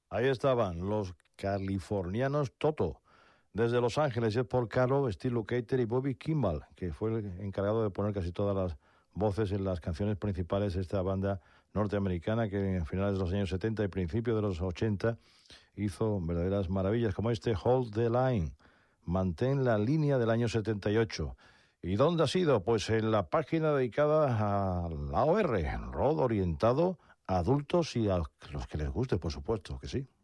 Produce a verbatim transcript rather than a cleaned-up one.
Ahí estaban los californianos Toto. Desde Los Ángeles, Ed Porcaro, Steve Lukather y Bobby Kimball, que fue el encargado de poner casi todas las voces en las canciones principales de esta banda norteamericana que en finales de los años setenta y principios de los ochenta hizo verdaderas maravillas como este Hold the Line, mantén la línea del año setenta y ocho. ¿Y dónde ha sido? Pues en la página dedicada a la O R, rock orientado a adultos y a los que les guste, por supuesto que sí.